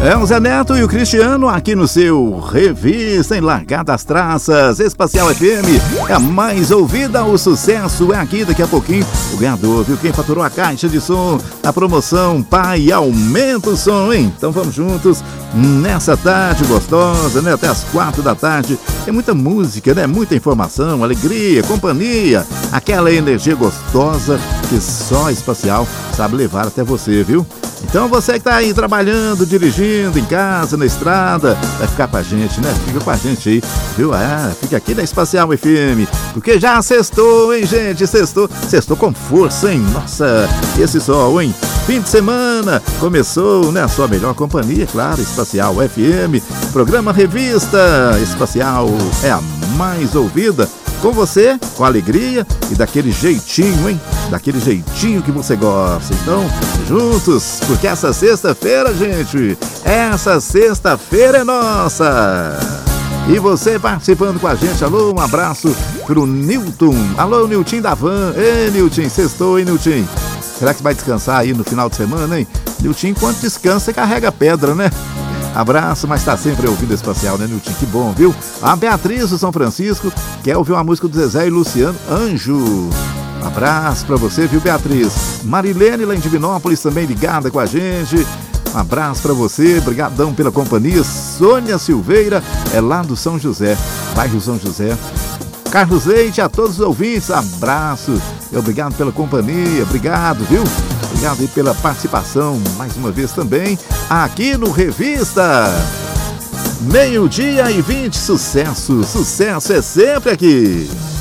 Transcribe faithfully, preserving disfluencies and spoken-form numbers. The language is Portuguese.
É o Zé Neto e o Cristiano aqui no seu Revista em Largada das Traças. Espacial F M é a mais ouvida, o sucesso é aqui. Daqui a pouquinho o ganhador, viu? Quem faturou a caixa de som, a promoção Pai Aumenta o Som, hein? Então vamos juntos nessa tarde gostosa, né? Até as quatro da tarde. Tem muita música, né? Muita informação, alegria, companhia, aquela energia gostosa que só a Espacial sabe levar até você, viu? Então você que tá aí trabalhando, dirigindo, em casa, na estrada, vai ficar com a gente, né? Fica com a gente aí, viu? Ah, fica aqui na Espacial F M, porque já sextou, hein, gente? Sextou, sextou com força, hein? Nossa, esse sol, hein? Fim de semana começou, né? A sua melhor companhia, claro, Espacial F M, programa Revista Espacial é a mais ouvida. Com você, com alegria e daquele jeitinho, hein? Daquele jeitinho que você gosta. Então, juntos, porque essa sexta-feira, gente, essa sexta-feira é nossa. E você participando com a gente. Alô, um abraço pro Nilton. Alô, Nilton da Van. Ei, Nilton, sextou, hein, Nilton? Será que vai descansar aí no final de semana, hein? Nilton, enquanto descansa, carrega pedra, né? Abraço, mas tá sempre ouvindo Espacial, né, Nilton? Que bom, viu? A Beatriz do São Francisco quer ouvir uma música do Zezé e Luciano, Anjo. Abraço pra você, viu, Beatriz? Marilene, lá em Divinópolis, também ligada com a gente. Um abraço pra você, brigadão pela companhia. Sônia Silveira, é lá do São José, bairro São José. Carlos Leite, a todos os ouvintes, abraço. Obrigado pela companhia, obrigado, viu? Obrigado aí pela participação, mais uma vez também, aqui no Revista. Meio-dia e vinte, sucesso, sucesso é sempre aqui.